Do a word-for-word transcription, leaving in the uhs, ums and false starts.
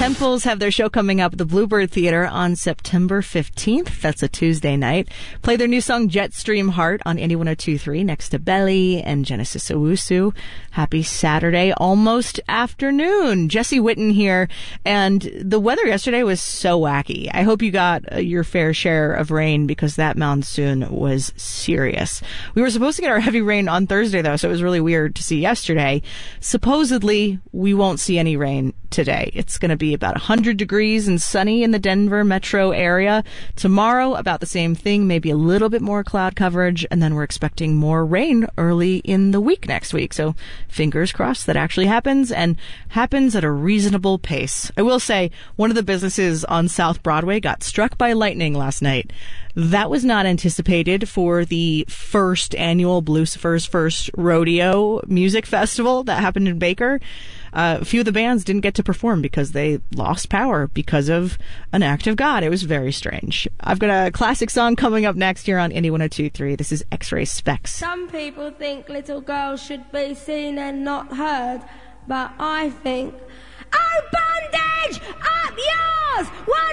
Temples have their show coming up at the Bluebird Theater on September fifteenth. That's a Tuesday night. Play their new song Jetstream Heart on Indie one oh two point three next to Belly and Genesis Owusu. Happy Saturday, almost afternoon. Jesse Witten here. And the weather yesterday was so wacky. I hope you got uh, your fair share of rain because that monsoon was serious. We were supposed to get our heavy rain on Thursday, though, so it was really weird to see yesterday. Supposedly, we won't see any rain today. It's going to be about one hundred degrees and sunny in the Denver metro area. Tomorrow, about the same thing, maybe a little bit more cloud coverage, and then we're expecting more rain early in the week next week. So fingers crossed that actually happens, and happens at a reasonable pace. I will say, one of the businesses on South Broadway got struck by lightning last night. That was not anticipated for the first annual Blucifer's First Rodeo Music Festival that happened in Baker. Uh, a few of the bands didn't get to perform because they lost power because of an act of God. It was very strange. I've got a classic song coming up next here on Indie one oh two point three. This is X-Ray Specs. Some people think little girls should be seen and not heard, but I think, oh, bondage!